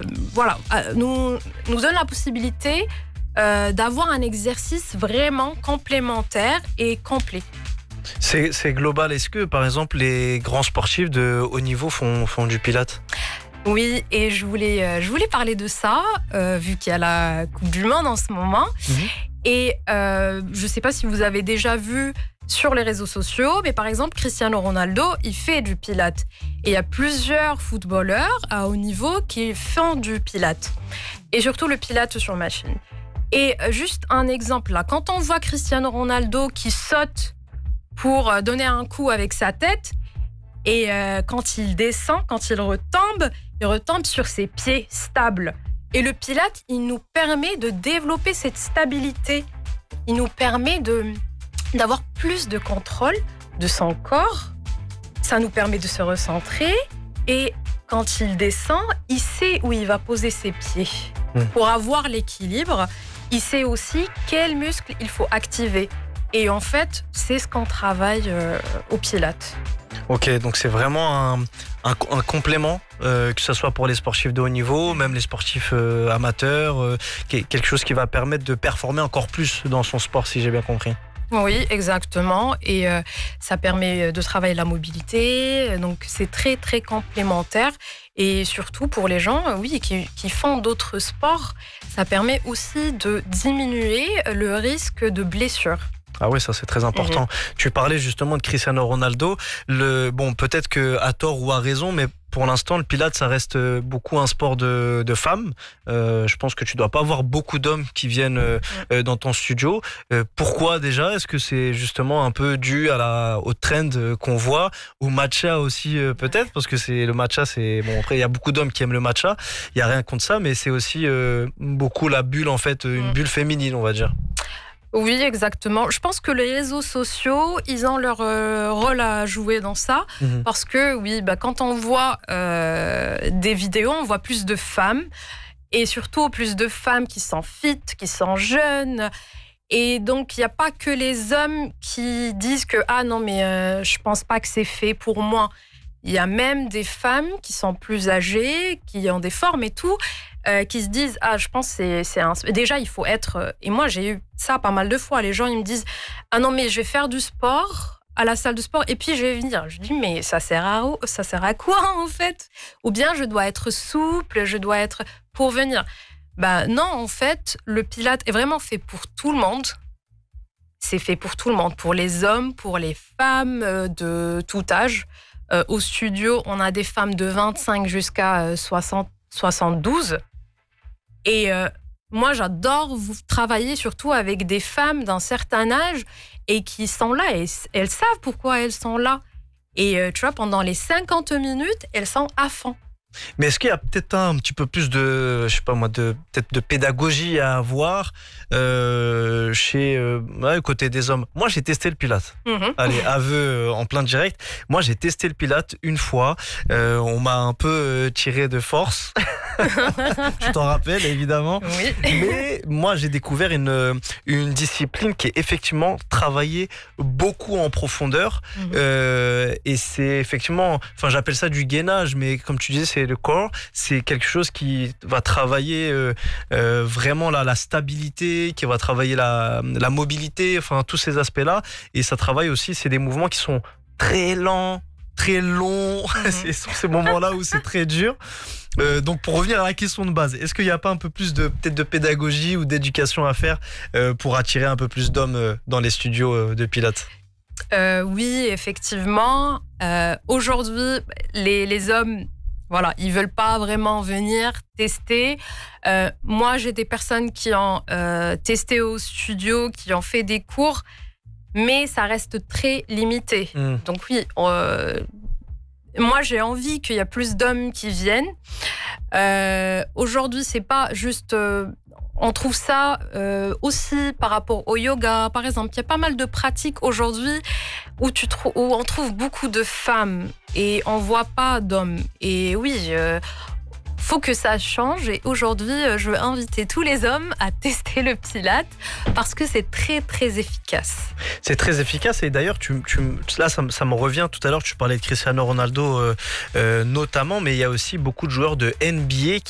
nous donne la possibilité d'avoir un exercice vraiment complémentaire et complet. C'est global. Est-ce que, par exemple, les grands sportifs de haut niveau font du pilates ? Oui, et je voulais parler de ça, vu qu'il y a la Coupe du Monde en ce moment. Et je ne sais pas si vous avez déjà vu sur les réseaux sociaux, mais par exemple, Cristiano Ronaldo, il fait du pilates. Et il y a plusieurs footballeurs à haut niveau qui font du pilates. Et surtout le pilates sur machine. Et juste un exemple là, quand on voit Cristiano Ronaldo qui saute pour donner un coup avec sa tête, et quand il descend, quand il retombe sur ses pieds stables. Et le pilates, il nous permet de développer cette stabilité. Il nous permet d'avoir plus de contrôle de son corps. Ça nous permet de se recentrer. Et quand il descend, il sait où il va poser ses pieds. Pour avoir l'équilibre, il sait aussi quels muscles il faut activer. Et en fait, c'est ce qu'on travaille au pilates. Ok, donc c'est vraiment un complément, que ce soit pour les sportifs de haut niveau, même les sportifs amateurs, quelque chose qui va permettre de performer encore plus dans son sport, si j'ai bien compris. Oui, exactement. Et ça permet de travailler la mobilité. Donc, c'est très, très complémentaire. Et surtout pour les gens, qui font d'autres sports, ça permet aussi de diminuer le risque de blessure. Ah oui, ça c'est très important. Tu parlais justement de Cristiano Ronaldo. Peut-être que à tort ou à raison, mais pour l'instant, le pilates, ça reste beaucoup un sport de femmes. Je pense que tu dois pas avoir beaucoup d'hommes qui viennent dans ton studio. Pourquoi déjà ? Est-ce que c'est justement un peu dû au trend qu'on voit, au matcha aussi peut-être ? Parce que le matcha, après il y a beaucoup d'hommes qui aiment le matcha. Il y a rien contre ça, mais c'est aussi beaucoup la bulle en fait, une bulle féminine, on va dire. Oui, exactement. Je pense que les réseaux sociaux, ils ont leur rôle à jouer dans ça. Parce que, quand on voit des vidéos, on voit plus de femmes. Et surtout, plus de femmes qui sont fit, qui sont jeunes. Et donc, il n'y a pas que les hommes qui disent que « Ah non, mais je ne pense pas que c'est fait pour moi ». Il y a même des femmes qui sont plus âgées, qui ont des formes et tout, qui se disent « Ah, je pense que c'est un... » Déjà, il faut être... Et moi, j'ai eu ça pas mal de fois. Les gens, ils me disent « Ah non, mais je vais faire du sport à la salle de sport et puis je vais venir. » Je dis « Mais ça sert à quoi, en fait ? Ou bien, je dois être souple, je dois être... pour venir. » Non, en fait, le pilates est vraiment fait pour tout le monde. C'est fait pour tout le monde, pour les hommes, pour les femmes de tout âge. Au studio, on a des femmes de 25 jusqu'à 72. Et moi, j'adore travailler surtout avec des femmes d'un certain âge et qui sont là. Et elles savent pourquoi elles sont là. Et tu vois, pendant les 50 minutes, elles sont à fond. Mais est-ce qu'il y a peut-être un petit peu plus de, peut-être de pédagogie à avoir côté des hommes? Moi, j'ai testé le pilates. Allez, aveu en plein direct. Moi, j'ai testé le pilates une fois. On m'a un peu tiré de force. Je t'en rappelle, évidemment. Oui. Mais moi, j'ai découvert une discipline qui est effectivement travaillée beaucoup en profondeur. Et c'est effectivement, j'appelle ça du gainage, mais comme tu disais, c'est le corps. C'est quelque chose qui va travailler vraiment la stabilité, qui va travailler la mobilité, tous ces aspects-là. Et ça travaille aussi, c'est des mouvements qui sont très lents, très longs. C'est sur ces moments-là où c'est très dur. Donc pour revenir à la question de base, est-ce qu'il n'y a pas un peu plus peut-être de pédagogie ou d'éducation à faire pour attirer un peu plus d'hommes dans les studios de pilates ? Oui, effectivement. Aujourd'hui, les hommes, ils veulent pas vraiment venir tester. Moi, j'ai des personnes qui ont testé au studio, qui ont fait des cours, mais ça reste très limité. Donc oui, moi, j'ai envie qu'il y ait plus d'hommes qui viennent. Aujourd'hui, c'est pas juste... on trouve ça aussi par rapport au yoga, par exemple. Il y a pas mal de pratiques aujourd'hui où on trouve beaucoup de femmes et on voit pas d'hommes. Et oui, faut que ça change. Et aujourd'hui, je veux inviter tous les hommes à tester le pilates parce que c'est très, très efficace. C'est très efficace. Et d'ailleurs, là, ça me revient. Tout à l'heure, tu parlais de Cristiano Ronaldo notamment, mais il y a aussi beaucoup de joueurs de NBA